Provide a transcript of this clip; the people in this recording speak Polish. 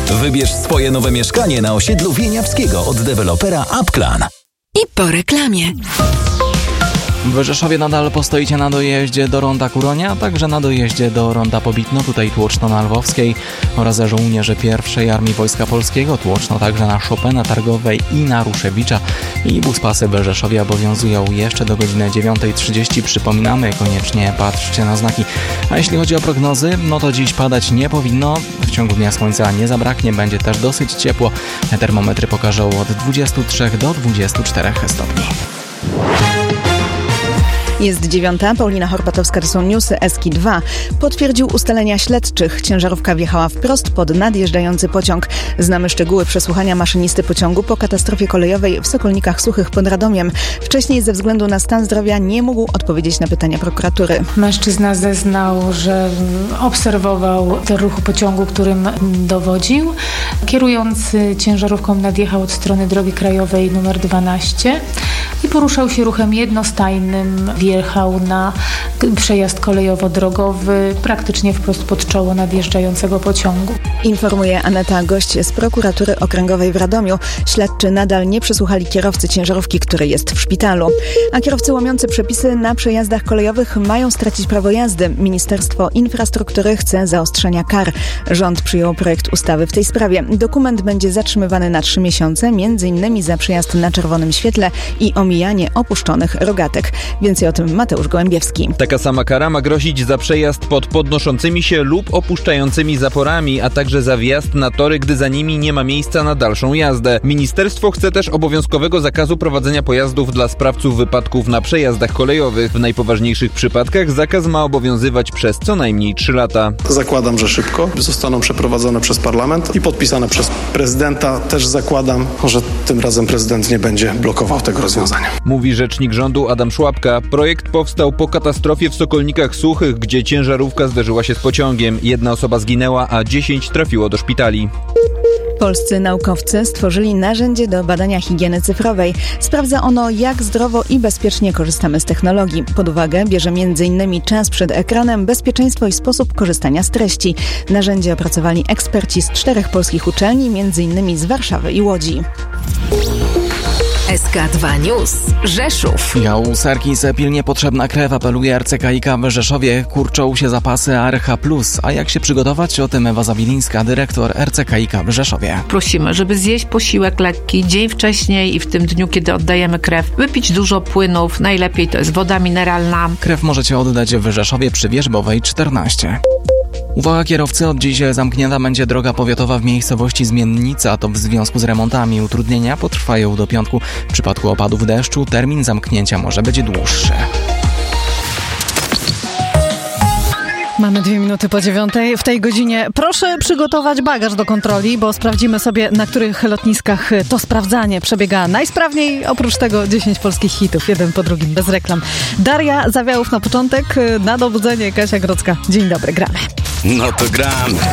Wybierz swoje nowe mieszkanie na osiedlu Wieniawskiego od dewelopera Applan. I po reklamie. W Rzeszowie nadal postoicie na dojeździe do ronda Kuronia, a także na dojeździe do ronda Pobitno, tutaj Tłoczno na Lwowskiej oraz żołnierze I Armii Wojska Polskiego, Tłoczno także na Chopina Targowej i na Ruszewicza. I buspasy w Rzeszowie obowiązują jeszcze do godziny 9:30. Przypominamy, koniecznie patrzcie na znaki. A jeśli chodzi o prognozy, no to dziś padać nie powinno. W ciągu dnia słońca nie zabraknie, będzie też dosyć ciepło. Termometry pokażą od 23 do 24 stopni. Jest 9:00, Paulina Horpatowska, to są newsy Eski 2. Potwierdził ustalenia śledczych. Ciężarówka wjechała wprost pod nadjeżdżający pociąg. Znamy szczegóły przesłuchania maszynisty pociągu po katastrofie kolejowej w Sokolnikach Suchych pod Radomiem. Wcześniej ze względu na stan zdrowia nie mógł odpowiedzieć na pytania prokuratury. Mężczyzna zeznał, że obserwował tor ruchu pociągu, którym dowodził. Kierujący ciężarówką nadjechał od strony drogi krajowej nr 12 i poruszał się ruchem jednostajnym. Wjechał na przejazd kolejowo-drogowy praktycznie wprost pod czoło nadjeżdżającego pociągu. Informuje Aneta Gość z prokuratury okręgowej w Radomiu. Śledczy nadal nie przesłuchali kierowcy ciężarówki, który jest w szpitalu. A kierowcy łamiący przepisy na przejazdach kolejowych mają stracić prawo jazdy. Ministerstwo Infrastruktury chce zaostrzenia kar. Rząd przyjął projekt ustawy w tej sprawie. Dokument będzie zatrzymywany na 3 miesiące, m.in. za przejazd na czerwonym świetle i omijanie opuszczonych rogatek. Więcej o tym Mateusz Gołębiewski. Taka sama kara ma grozić za przejazd pod podnoszącymi się lub opuszczającymi zaporami, a także za wjazd na tory, gdy za nimi nie ma miejsca na dalszą jazdę. Ministerstwo chce też obowiązkowego zakazu prowadzenia pojazdów dla sprawców wypadków na przejazdach kolejowych. W najpoważniejszych przypadkach zakaz ma obowiązywać przez co najmniej 3 lata. Zakładam, że szybko zostaną przeprowadzone przez parlament i podpisane przez prezydenta. Też zakładam, że tym razem prezydent nie będzie blokował tego rozwiązania. Mówi rzecznik rządu Adam Szłapka. Projekt powstał po katastrofie w Sokolnikach Suchych, gdzie ciężarówka zderzyła się z pociągiem. 1 osoba zginęła, a 10 trafiło do szpitali. Polscy naukowcy stworzyli narzędzie do badania higieny cyfrowej. Sprawdza ono, jak zdrowo i bezpiecznie korzystamy z technologii. Pod uwagę bierze m.in. czas przed ekranem, bezpieczeństwo i sposób korzystania z treści. Narzędzie opracowali eksperci z 4 polskich uczelni, m.in. z Warszawy i Łodzi. SK2 News. Rzeszów. Jałusarki pilnie potrzebna krew, apeluje RCKiK w Rzeszowie. Kurczą się zapasy ARH+. A jak się przygotować? O tym Ewa Zabilińska, dyrektor RCKiK w Rzeszowie. Prosimy, żeby zjeść posiłek lekki dzień wcześniej i w tym dniu, kiedy oddajemy krew, wypić dużo płynów. Najlepiej to jest woda mineralna. Krew możecie oddać w Rzeszowie przy Wierzbowej 14. Uwaga kierowcy, od dziś zamknięta będzie droga powiatowa w miejscowości Zmiennica. To w związku z remontami. Utrudnienia potrwają do piątku. W przypadku opadów deszczu termin zamknięcia może być dłuższy. Mamy 2 minuty po 9:00. W tej godzinie proszę przygotować bagaż do kontroli, bo sprawdzimy sobie, na których lotniskach to sprawdzanie przebiega najsprawniej. Oprócz tego 10 polskich hitów, jeden po drugim, bez reklam. Daria Zawiałów na początek, na dobudzenie Kasia Grodzka. Dzień dobry, gramy. No to gramy.